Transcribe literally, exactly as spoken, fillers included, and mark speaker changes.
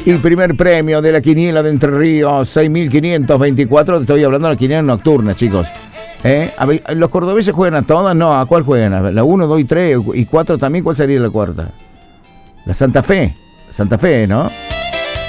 Speaker 1: Y primer premio de la quiniela de Entre Ríos, seis mil quinientos veinticuatro. Estoy hablando de la quiniela nocturna, chicos. ¿Eh? A ver, ¿los cordobeses juegan a todas? No, ¿a cuál juegan? ¿La uno, dos y tres y cuatro también? ¿Cuál sería la cuarta? La Santa Fe. Santa Fe, ¿no?